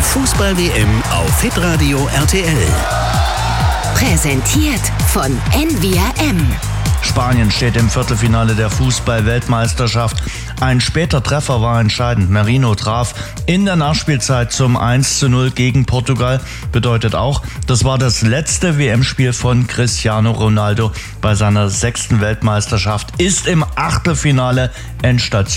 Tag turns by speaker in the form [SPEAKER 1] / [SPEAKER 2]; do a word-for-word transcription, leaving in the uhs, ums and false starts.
[SPEAKER 1] Fußball-W M auf Hitradio R T L.
[SPEAKER 2] Präsentiert von N V R M.
[SPEAKER 3] Spanien steht im Viertelfinale der Fußball-Weltmeisterschaft. Ein später Treffer war entscheidend. Merino traf in der Nachspielzeit zum eins zu null gegen Portugal. Bedeutet auch, das war das letzte W M-Spiel von Cristiano Ronaldo bei seiner sechsten Weltmeisterschaft. Ist im Achtelfinale Endstation.